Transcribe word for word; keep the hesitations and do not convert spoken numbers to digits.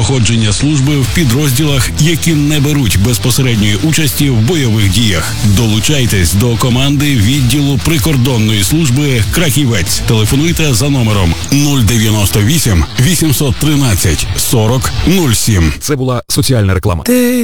проходження служби в підрозділах, які не беруть безпосередньої участі в бойових діях. Долучайтесь до команди відділу прикордонної служби «Крахівець». Телефонуйте за номером нуль дев'яносто вісім вісімсот тринадцять сорок нуль сім. Це була соціальна реклама. Ти